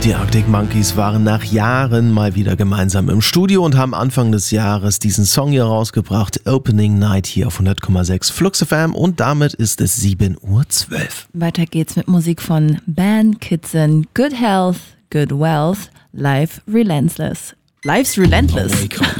Die Arctic Monkeys waren nach Jahren mal wieder gemeinsam im Studio und haben Anfang des Jahres diesen Song hier rausgebracht. Opening Night hier auf 100,6 Flux FM und damit ist es 7:12 Uhr. Weiter geht's mit Musik von Ben Kitson. Good Health, Good Wealth, Life's Relentless.